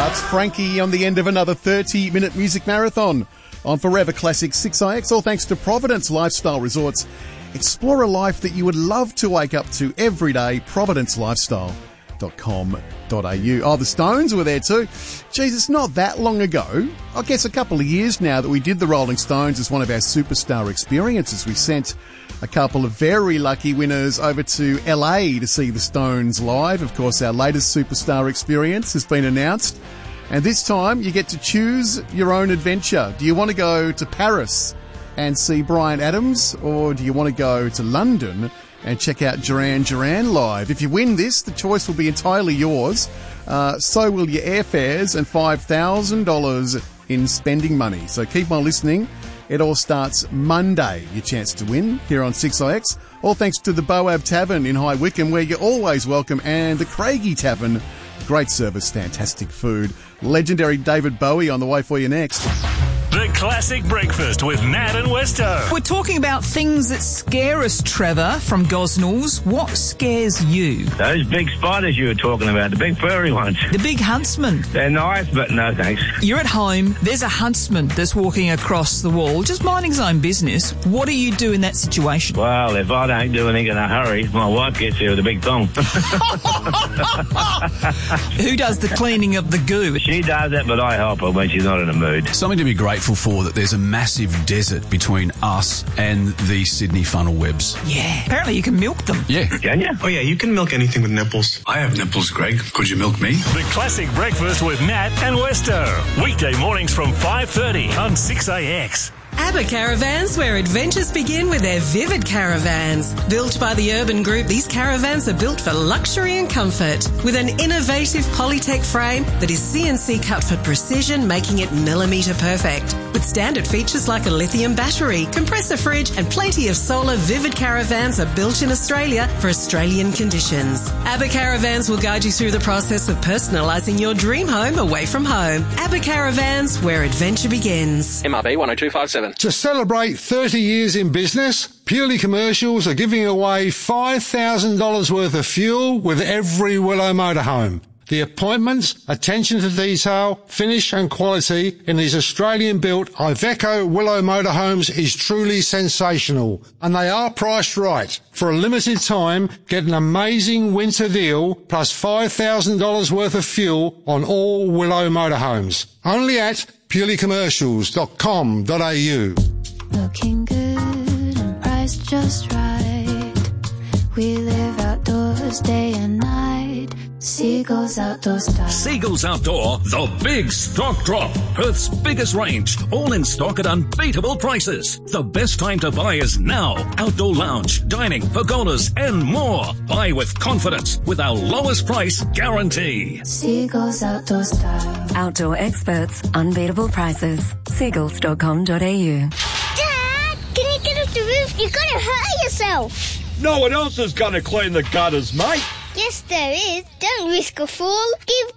That's Frankie on the end of another 30-minute music marathon on Forever Classic 6IX, all thanks to Providence Lifestyle Resorts. Explore a life that you would love to wake up to every day. providencelifestyle.com.au. Oh, the Stones were there too. Jeez, it's not that long ago. I guess a couple of years now that we did the Rolling Stones as one of our superstar experiences. We sent a couple of very lucky winners over to LA to see the Stones live. Of course, our latest superstar experience has been announced. And this time you get to choose your own adventure. Do you want to go to Paris and see Bryan Adams, or do you want to go to London and check out Duran Duran live? If you win this, the choice will be entirely yours. So will your airfares and $5,000 in spending money. So keep on listening. It all starts Monday, your chance to win here on 6IX. All thanks to the Boab Tavern in High Wycombe, where you're always welcome, and the Craigie Tavern. Great service, fantastic food. Legendary David Bowie on the way for you next. The Classic Breakfast with Nat and Westo. We're talking about things that scare us, Trevor, from Gosnells. What scares you? Those big spiders you were talking about, the big furry ones. The big huntsman. They're nice, but no thanks. You're at home, there's a huntsman that's walking across the wall, just minding his own business. What do you do in that situation? Well, if I don't do anything in a hurry, my wife gets here with a big thong. Who does the cleaning of the goo? She does it, but I help her when she's not in a mood. Something to be grateful for, that there's a massive desert between us and the Sydney funnel webs. Yeah. Apparently you can milk them. Yeah. Can you? Oh, yeah, you can milk anything with nipples. I have nipples, Greg. Could you milk me? The Classic Breakfast with Nat and Westo. Weekday mornings from 5:30 on 6IX. ABBA Caravans, where adventures begin with their Vivid Caravans. Built by the Urban Group, these caravans are built for luxury and comfort. With an innovative Polytech frame that is CNC cut for precision, making it millimetre perfect. With standard features like a lithium battery, compressor fridge and plenty of solar, Vivid Caravans are built in Australia for Australian conditions. ABBA Caravans will guide you through the process of personalising your dream home away from home. ABBA Caravans, where adventure begins. MRB 10257. To celebrate 30 years in business, Purely Commercials are giving away $5,000 worth of fuel with every Willow motorhome. The appointments, attention to detail, finish and quality in these Australian-built Iveco Willow motorhomes is truly sensational, and they are priced right. For a limited time, get an amazing winter deal plus $5,000 worth of fuel on all Willow motorhomes. Only at purelycommercials.com.au. Looking good and priced just right. We live outdoors day and night. Seagulls Outdoor Style. Seagulls Outdoor, the big stock drop. Perth's biggest range, all in stock at unbeatable prices. The best time to buy is now. Outdoor lounge, dining, pergolas and more. Buy with confidence with our lowest price guarantee. Seagulls Outdoor Style. Outdoor experts, unbeatable prices. Seagulls.com.au. Dad, can you get off the roof? You're going to hurt yourself. No one else is going to clean the gutters, mate. Yes, there is. Don't risk a fall. Give